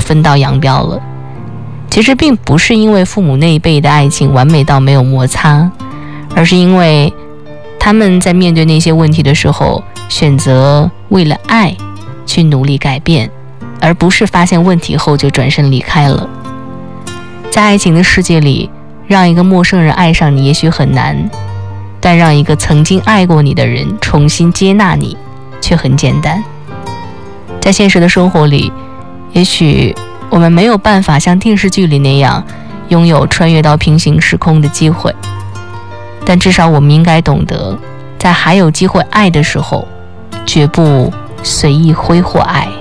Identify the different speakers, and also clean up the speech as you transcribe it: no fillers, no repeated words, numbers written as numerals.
Speaker 1: 分道扬镳了。其实并不是因为父母那一辈的爱情完美到没有摩擦，而是因为他们在面对那些问题的时候，选择为了爱去努力改变，而不是发现问题后就转身离开了。在爱情的世界里，让一个陌生人爱上你也许很难，但让一个曾经爱过你的人重新接纳你却很简单。在现实的生活里，也许我们没有办法像电视剧里那样拥有穿越到平行时空的机会，但至少我们应该懂得，在还有机会爱的时候，绝不随意挥霍爱。